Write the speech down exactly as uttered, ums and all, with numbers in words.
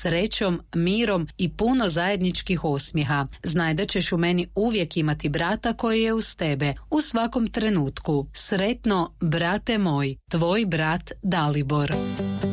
srećom, mirom i puno zajedničkih osmijeha. Znaj da ćeš u meni uvijek imati brata koji je uz tebe, u svakom trenutku. Sretno, brate moj, tvoj brat Dalibor.